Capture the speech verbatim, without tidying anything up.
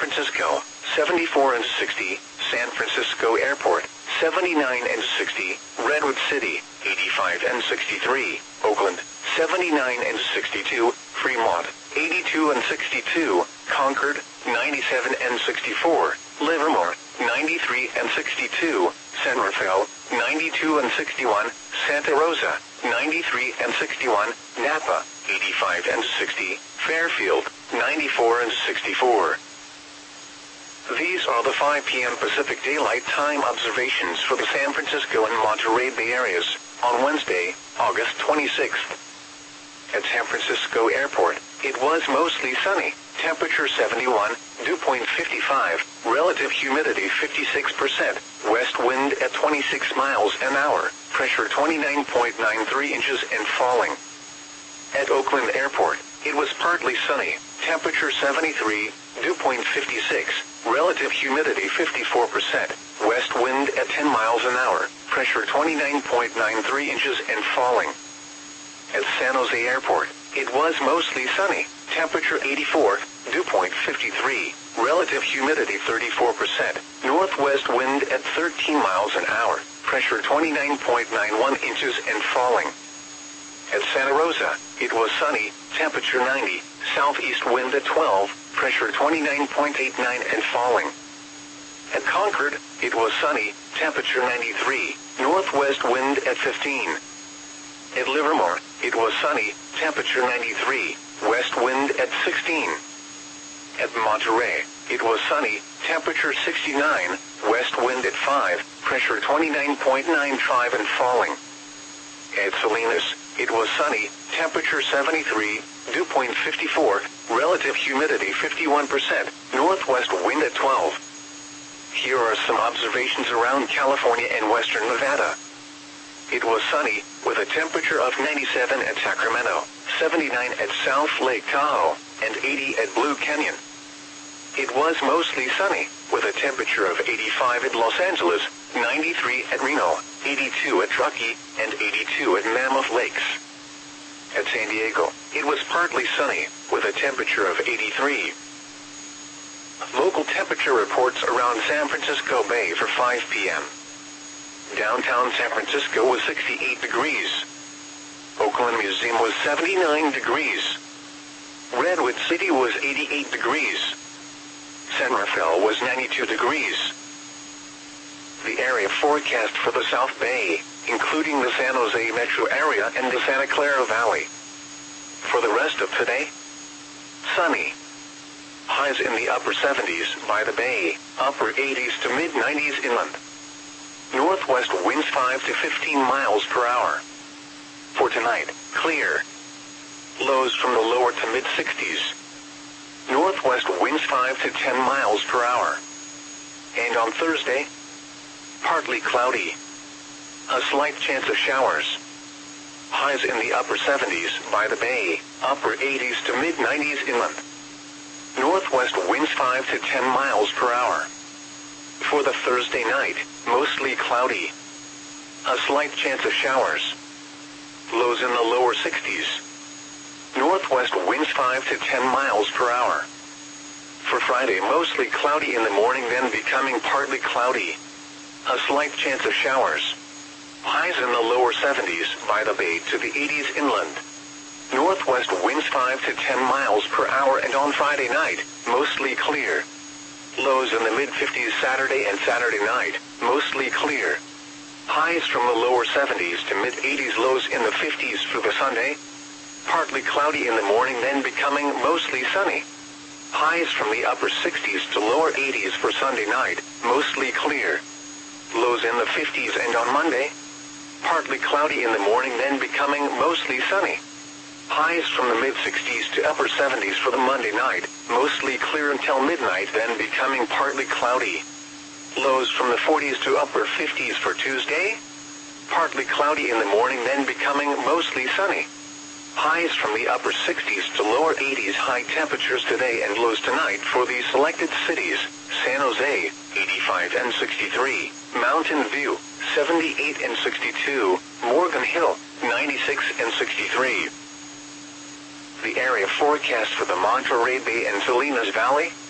Francisco, seventy-four and sixty, San Francisco Airport, seventy-nine and sixty, Redwood City, eighty-five and sixty-three, Oakland, seventy-nine and sixty-two, Fremont, eighty-two and sixty-two, Concord, ninety-seven and sixty-four, Livermore, ninety-three and sixty-two, San Rafael, ninety-two and sixty-one, Santa Rosa, ninety-three and sixty-one, Napa, eighty-five and sixty, Fairfield, ninety-four and sixty-four. These are the five p m Pacific Daylight Time observations for the San Francisco and Monterey Bay areas on Wednesday, August twenty-sixth. At San Francisco Airport, it was mostly sunny, temperature seventy-one, dew point fifty-five, relative humidity fifty-six percent, west wind at twenty-six miles an hour, pressure twenty-nine point nine three inches and falling. At Oakland Airport, it was partly sunny, temperature seventy-three, dew point fifty-six, relative humidity fifty-four percent, west wind at ten miles an hour, pressure twenty-nine point nine three inches and falling. At San Jose Airport, it was mostly sunny, temperature eighty-four, dew point fifty-three, relative humidity thirty-four percent, northwest wind at thirteen miles an hour, pressure twenty-nine point nine one inches and falling. At Santa Rosa, it was sunny, temperature ninety, southeast wind at twelve, pressure twenty-nine point eight nine and falling. At Concord, it was sunny, temperature ninety-three, northwest wind at fifteen. At Livermore, it was sunny, temperature ninety-three, west wind at sixteen. At Monterey, it was sunny, temperature sixty-nine, west wind at five, pressure twenty-nine point nine five and falling. At Salinas, it was sunny, temperature seventy-three, dew point fifty-four, relative humidity fifty-one percent, northwest wind at twelve. Here are some observations around California and western Nevada. It was sunny, with a temperature of ninety-seven at Sacramento, seventy-nine at South Lake Tahoe, and eighty at Blue Canyon. It was mostly sunny, with a temperature of eighty-five at Los Angeles, ninety-three at Reno, eighty-two at Truckee, and eighty-two at Mammoth Lakes. At San Diego, it was partly sunny, with a temperature of eighty-three. Local temperature reports around San Francisco Bay for five p m Downtown San Francisco was sixty-eight degrees. Oakland Museum was seventy-nine degrees. Redwood City was eighty-eight degrees. San Rafael was ninety-two degrees. The area forecast for the South Bay, including the San Jose metro area and the Santa Clara Valley. For the rest of today, sunny. Highs in the upper seventies by the bay, upper eighties to mid nineties inland. Northwest winds five to fifteen miles per hour. For tonight, clear. Lows from the lower to mid sixties. Northwest winds five to ten miles per hour. And on Thursday, partly cloudy. A slight chance of showers. Highs in the upper seventies by the bay, upper eighties to mid nineties inland. Northwest winds five to ten miles per hour. For the Thursday night, mostly cloudy. A slight chance of showers. Lows in the lower sixties. Northwest winds five to ten miles per hour. For Friday, mostly cloudy in the morning, then becoming partly cloudy. A slight chance of showers. Highs in the lower seventies by the bay to the eighties inland. Northwest winds five to ten miles per hour, and on Friday night, mostly clear. Lows in the mid fifties Saturday and Saturday night, mostly clear. Highs from the lower seventies to mid eighties, lows in the fifties for the Sunday. Partly cloudy in the morning, then becoming mostly sunny. Highs from the upper sixties to lower eighties for Sunday night, mostly clear. Lows in the fifties, and on Monday, partly cloudy in the morning, then becoming mostly sunny. Highs from the mid sixties to upper seventies for the Monday night, mostly clear until midnight, then becoming partly cloudy. Lows from the forties to upper fifties for Tuesday. Partly cloudy in the morning, then becoming mostly sunny. Highs from the upper sixties to lower eighties, high temperatures today and lows tonight for the selected cities: San Jose, eighty-five and sixty-three, Mountain View, seventy-eight and sixty-two, Morgan Hill, ninety-six and sixty-three. The area forecast for the Monterey Bay and Salinas Valley: